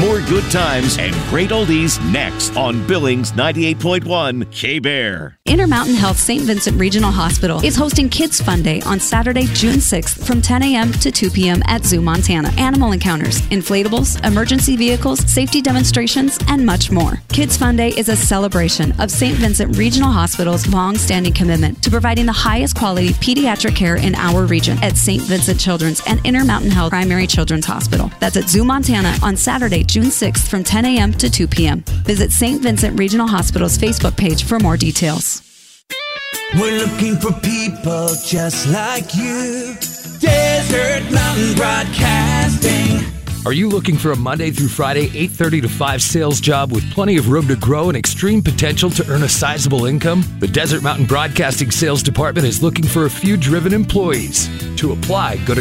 More good times and great oldies next on Billings 98.1 K-Bear. Intermountain Health St. Vincent Regional Hospital is hosting Kids Fun Day on Saturday, June 6th from 10 a.m. to 2 p.m. at Zoo Montana. Animal encounters, inflatables, emergency vehicles, safety demonstrations, and much more. Kids Fun Day is a celebration of St. Vincent Regional Hospital's long-standing commitment to providing the highest quality pediatric care in our region at St. Vincent Children's and Intermountain Health Primary Children's Hospital. That's at Zoo Montana on Saturday, June 6th from 10 a.m. to 2 p.m. Visit St. Vincent Regional Hospital's Facebook page for more details. We're looking for people just like you. Desert Mountain Broadcasting. Are you looking for a Monday through Friday, 8:30 to 5 sales job with plenty of room to grow and extreme potential to earn a sizable income? The Desert Mountain Broadcasting Sales Department is looking for a few driven employees. To apply, go to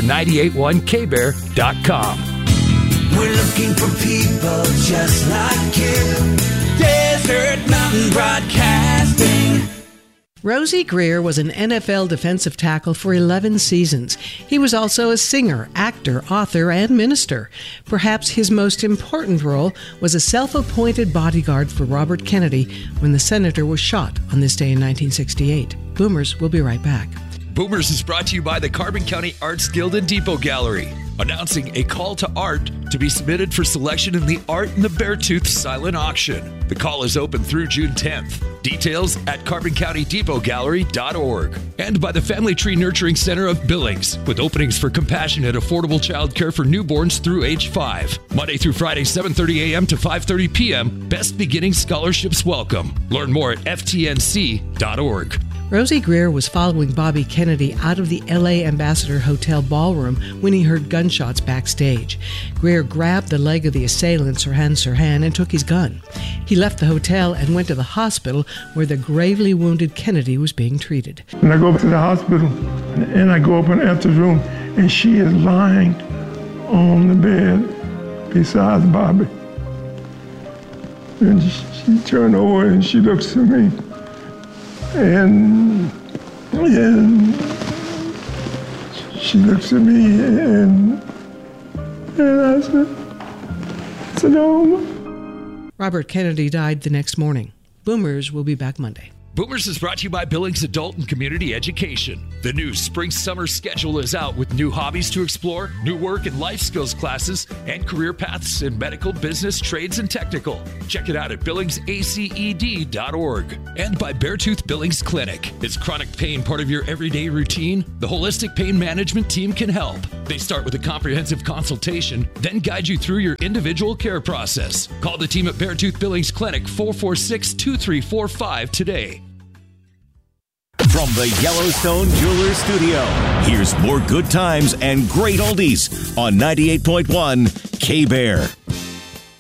981kbear.com. We're looking for people just like you. Desert Mountain Broadcasting. Rosie Greer was an NFL defensive tackle for 11 seasons. He was also a singer, actor, author, and minister. Perhaps his most important role was a self-appointed bodyguard for Robert Kennedy when the senator was shot on this day in 1968. Boomers will be right back. Boomers is brought to you by the Carbon County Arts Guild and Depot Gallery, announcing a call to art to be submitted for selection in the Art in the Beartooth silent auction. The call is open through June 10th. Details at CarbonCountyDepotGallery.org. And by the Family Tree Nurturing Center of Billings, with openings for compassionate, affordable child care for newborns through age 5. Monday through Friday, 7:30 a.m. to 5:30 p.m. Best Beginning Scholarships welcome. Learn more at FTNC.org. Rosie Greer was following Bobby Kennedy out of the L.A. Ambassador Hotel ballroom when he heard gunshots backstage. Greer grabbed the leg of the assailant, Sirhan Sirhan, and took his gun. He left the hotel and went to the hospital where the gravely wounded Kennedy was being treated. And I go to the hospital, and I go up in Esther's room, and she is lying on the bed beside Bobby. And she turned over and she looks at me. And she looks at me and I said, "No." Robert Kennedy died the next morning. Boomers will be back Monday. Boomers is brought to you by Billings Adult and Community Education. The new spring-summer schedule is out with new hobbies to explore, new work and life skills classes, and career paths in medical, business, trades, and technical. Check it out at BillingsACED.org. And by Beartooth Billings Clinic. Is chronic pain part of your everyday routine? The Holistic Pain Management Team can help. They start with a comprehensive consultation, then guide you through your individual care process. Call the team at Beartooth Billings Clinic 446-2345 today. From the Yellowstone Jewelers Studio, here's more good times and great oldies on 98.1 K-Bear.